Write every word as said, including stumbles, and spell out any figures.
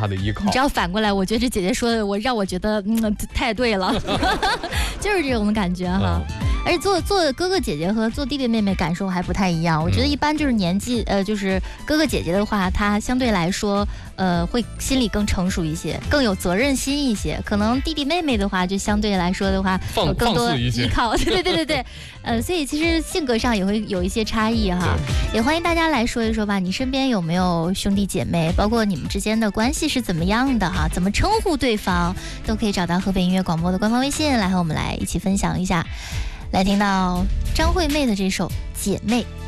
他的依靠。 你知道反过来，我觉得这姐姐说的，我让我觉得嗯太对了，就是这种感觉哈。嗯，而且做做哥哥姐姐和做弟弟妹妹感受还不太一样。我觉得一般就是年纪呃，就是哥哥姐姐的话，他相对来说呃会心里更成熟一些，更有责任心一些。可能弟弟妹妹的话，就相对来说的话， 放更多依靠。对对对对对，呃，所以其实性格上也会有一些差异哈。也欢迎大家来说一说吧，你身边有没有兄弟姐妹，包括你们之间的关系是怎么样的哈？怎么称呼对方，都可以找到河北音乐广播的官方微信来和我们来一起分享一下。来听到张惠妹的这首《姐妹》。